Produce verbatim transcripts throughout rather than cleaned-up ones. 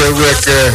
weke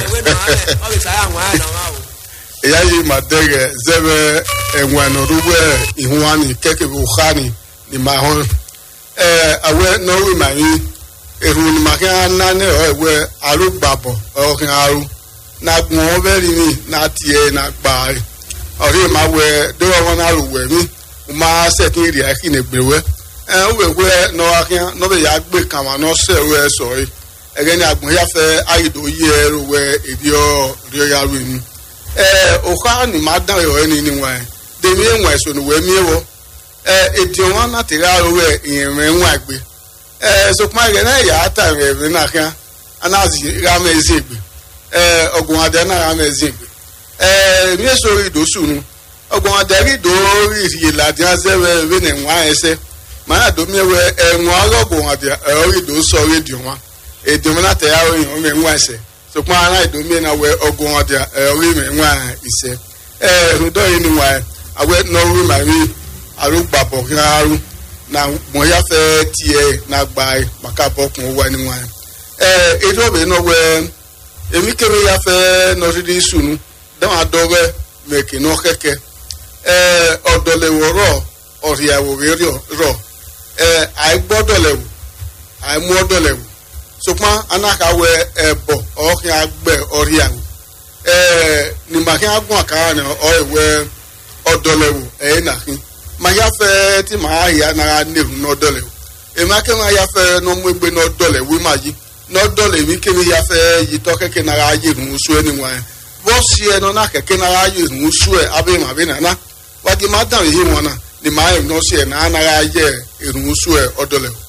ya yi madege zebe enwano ruwe ihuani keke bukhani ni mahon eh awe no we mani eru ni makana ne owe aru gbabo o kin aru na gbon oberi ni na tie na gba ori ma we do won aru we mi ma setin ri aki ne gbewe eh we we no akin no be ya gbe kan wa no se we so yi ege ni agbon ya fe ayido yi eru we edio rio ya ru ni eh oka ni madan yo ni ni wa de mi enwa so no we mi wo eh edi won na te ra we irin enwa gbe eh so kuma ge na ya ta we na kan anazi ra mezi gbe eh ogun ade na ra mezi gbe eh mi so ri do sunu ogun ade ri do ri la di azebe we ne nwa ese ma do mi we enwa ogun ade ri do so ri di won edi won na te ra we mi nwa ese so kuma na do mi na we ogun ade ri mi nwa ise eh rudo yi ni wa awe no ri ma ri arugba bo aru na mo ya fe tie na gba maka bokun wa ni wa eh edo be no we emi kemi ya fe no ri sunu dan adowe meke no keke eh odole wo ro ori awo ri ro eh ai gbodo lewu ai mu odo lewu so pa anaka we ebo o ki agbe ori awo eh ni ma ki agun akara ni o ewe odo lewu eh na kin ma ya fe ti ma ya na ne no dole e ma ke ma ya fe no mu egbe no dole wi ma yi no dole mi ke mi ya fe yi to keke na ra yi mu su eni wa bo si e no na keke na ra yi mu su e abi ma bi na na wa di ma dan yi mo na ni ma e no si e na na ra ye e mu su e odole